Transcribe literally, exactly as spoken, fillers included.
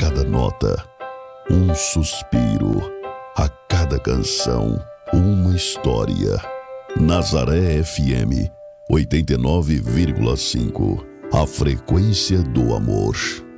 cada nota, um suspiro, a cada canção, uma história. Nazaré F M, oitenta e nove vírgula cinco, a frequência do amor.